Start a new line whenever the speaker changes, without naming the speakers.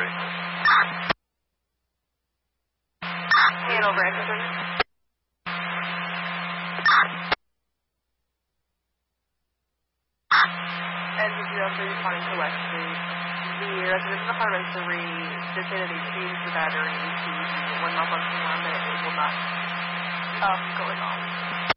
Street.
Hanover, exit 3. Exit 303 responding to West Street. The residents in apartment 3 did say that they changed the battery to the one malfunction alarm, but it will not go off.